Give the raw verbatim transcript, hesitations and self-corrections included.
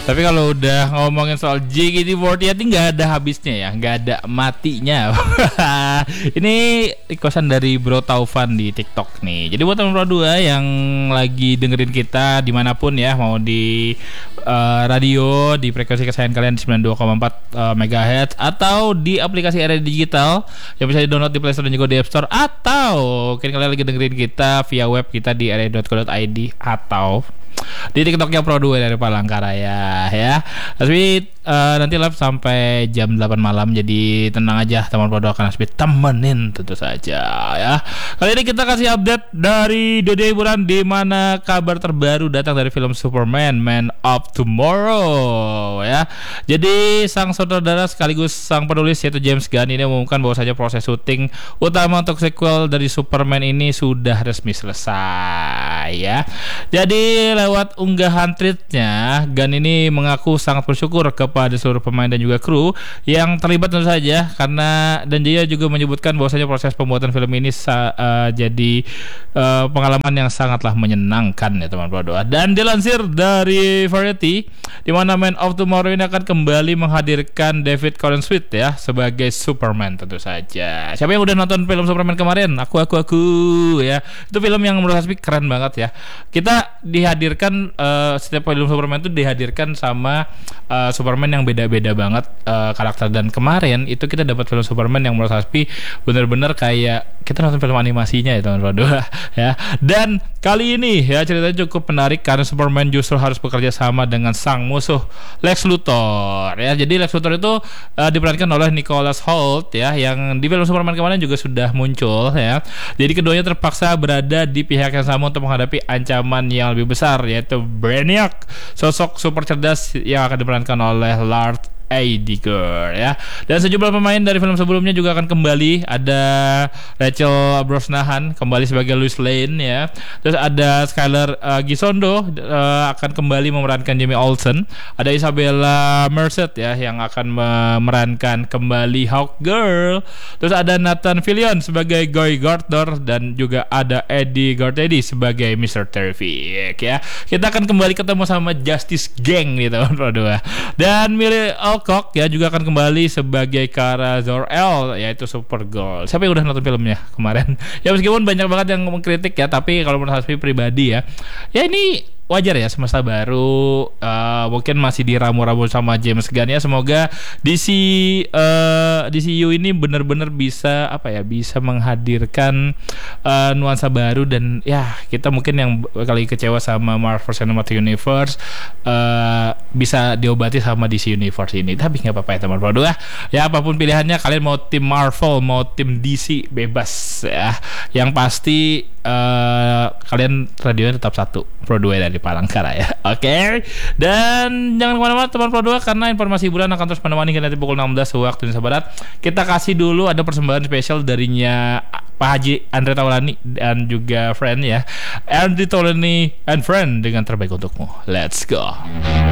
Tapi kalau udah ngomongin soal J K T empat puluh delapan nggak ada habisnya ya, nggak ada matinya. Ini requestan dari Bro Taufan di TikTok nih. Jadi buat teman-teman dua yang lagi dengerin kita dimanapun ya, mau di uh, radio di frekuensi kesayangan kalian di sembilan puluh dua koma empat uh, megahertz atau di aplikasi R R Digital yang bisa di-download di Play Store dan juga di App Store, atau mungkin kalian lagi dengerin kita via web kita di r r dot co dot i d atau di TikToknya Pro dua dari Palangkaraya ya. Tapi uh, nanti live sampai jam delapan malam. Jadi tenang aja teman Pro dua, akan Asbi temenin tentu saja ya. Kali ini kita kasih update dari dunia hiburan, di mana kabar terbaru datang dari film Superman Man of Tomorrow ya. Jadi sang sutradara sekaligus sang penulis yaitu James Gunn ini mengumumkan bahwasanya proses syuting utama untuk sequel dari Superman ini sudah resmi selesai ya. Jadi lewat unggahan tweetnya, Gunn ini mengaku sangat bersyukur kepada seluruh pemain dan juga kru yang terlibat tentu saja, karena dan dia juga menyebutkan bahwasanya proses pembuatan film ini sa, uh, jadi uh, pengalaman yang sangatlah menyenangkan ya teman berdua. Dan dilansir dari Variety, di mana Man of Tomorrow ini akan kembali menghadirkan David Corenswet ya sebagai Superman tentu saja. Siapa yang udah nonton film Superman kemarin? Aku aku aku ya. Itu film yang menurut saya keren banget ya. Kita dihadirkan Uh, setiap film Superman itu dihadirkan sama uh, Superman yang beda-beda banget uh, karakter, dan kemarin itu kita dapat film Superman yang menurut Hasbi benar-benar kayak kita nonton film animasinya ya teman-teman ya. Dan kali ini ya ceritanya cukup menarik karena Superman justru harus bekerja sama dengan sang musuh Lex Luthor ya. Jadi Lex Luthor itu uh, diperankan oleh Nicholas Hoult ya, yang di film Superman kemarin juga sudah muncul ya. Jadi keduanya terpaksa berada di pihak yang sama untuk menghadapi ancaman yang lebih besar, yaitu Brainiac, sosok super cerdas yang akan diperankan oleh Lars Eidinger ya. Dan sejumlah pemain dari film sebelumnya juga akan kembali. Ada Rachel Brosnahan kembali sebagai Lois Lane ya. Terus ada Skyler uh, Gisondo uh, akan kembali memerankan Jamie Olsen. Ada Isabella Merced ya yang akan memerankan kembali Hawkgirl. Terus ada Nathan Fillion sebagai Guy Gardner, dan juga ada Eddie Garcetti sebagai mister Terrific ya. Kita akan kembali ketemu sama Justice Gang nih teman-teman berdua. Dan Millie Alcock ya juga akan kembali sebagai Kara Zor-El, yaitu Supergirl. Siapa yang udah nonton filmnya kemarin? Ya meskipun banyak banget yang mengkritik ya, tapi kalau menurut Hasbi pribadi ya, ya ini wajar ya, semesta baru, uh, mungkin masih diramu-ramu sama James Gunn ya. Semoga D C uh, D C U ini benar-benar bisa apa ya, bisa menghadirkan uh, nuansa baru, dan ya kita mungkin yang kali kecewa sama Marvel Cinematic Universe uh, bisa diobati sama D C Universe ini. Tapi nggak apa-apa ya teman berdua ya, apapun pilihannya, kalian mau tim Marvel mau tim D C bebas ya. Yang pasti uh, kalian radionya tetap satu, Pro dua dari Palangkaraya. Oke okay? Dan jangan kemana-mana teman Pro dua, karena informasi hiburan akan terus menemani kita nanti pukul enam belas waktu Indonesia Barat. Kita kasih dulu ada persembahan spesial darinya Pak Haji Andre Taulani dan juga friend ya, Andre Taulani and friend dengan terbaik untukmu. Let's go.